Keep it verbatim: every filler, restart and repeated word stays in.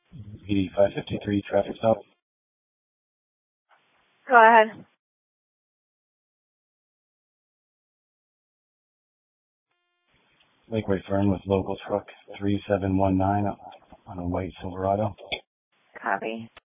P D five fifty-three, traffic stop. Go ahead. Lakeway Fern with local truck three seven one nine on a white Silverado. Copy.